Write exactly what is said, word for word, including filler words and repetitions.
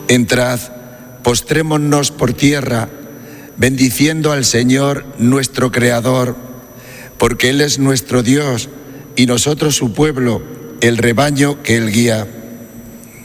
Entrad, postrémonos por tierra, bendiciendo al Señor nuestro Creador, porque Él es nuestro Dios y nosotros su pueblo, el rebaño que Él guía.